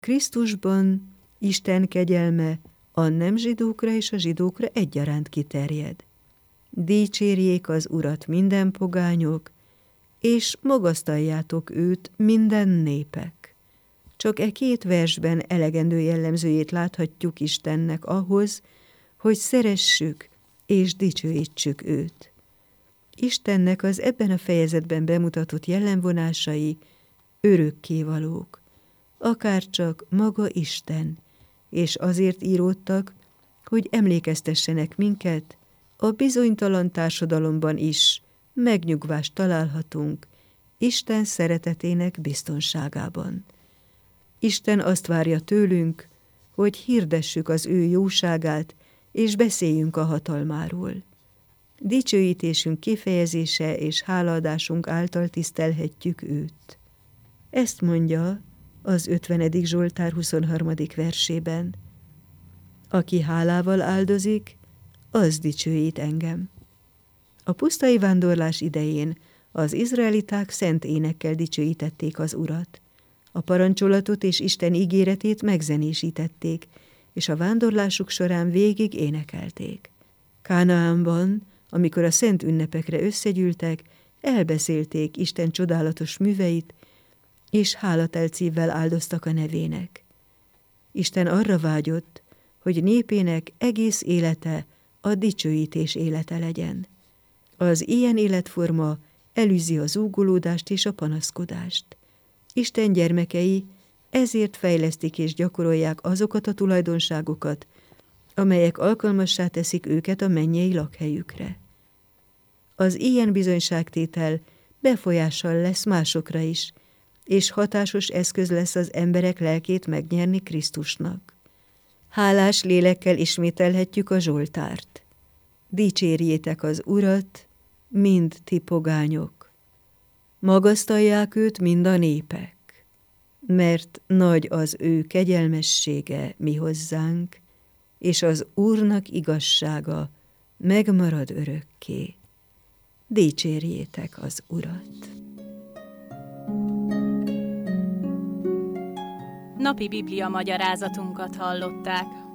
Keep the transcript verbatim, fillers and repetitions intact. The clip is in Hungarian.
Krisztusban Isten kegyelme a nem zsidókra és a zsidókra egyaránt kiterjed. Dicsérjék az Urat minden pogányok, és magasztaljátok őt minden népek. Csak e két versben elegendő jellemzőjét láthatjuk Istennek ahhoz, hogy szeressük és dicsőítsük őt. Istennek az ebben a fejezetben bemutatott jellemvonásai örökkévalók, akárcsak maga Isten, és azért íródtak, hogy emlékeztessenek minket, a bizonytalan társadalomban is megnyugvást találhatunk Isten szeretetének biztonságában. Isten azt várja tőlünk, hogy hirdessük az ő jóságát, és beszéljünk a hatalmáról. Dicsőítésünk kifejezése és hálaadásunk által tisztelhetjük őt. Ezt mondja az ötvenedik Zsoltár huszonharmadik versében. Aki hálával áldozik, az dicsőít engem. A pusztai vándorlás idején az izraeliták szent énekkel dicsőítették az Urat. A parancsolatot és Isten ígéretét megzenésítették, és a vándorlásuk során végig énekelték. Kánaánban, amikor a szent ünnepekre összegyűltek, elbeszélték Isten csodálatos műveit, és hálatelt szívvel áldoztak a nevének. Isten arra vágyott, hogy népének egész élete a dicsőítés élete legyen. Az ilyen életforma elűzi a zúgolódást és a panaszkodást. Isten gyermekei ezért fejlesztik és gyakorolják azokat a tulajdonságokat, amelyek alkalmassá teszik őket a mennyei lakhelyükre. Az ilyen bizonyságtétel befolyással lesz másokra is, és hatásos eszköz lesz az emberek lelkét megnyerni Krisztusnak. Hálás lélekkel ismételhetjük a Zsoltárt. Dicsérjétek az Urat, mind ti pogányok. Magasztalják őt mind a népek, mert nagy az ő kegyelmessége mi hozzánk, és az Úrnak igazsága megmarad örökké. Dicsérjétek az Urat! Napi Biblia magyarázatunkat hallották.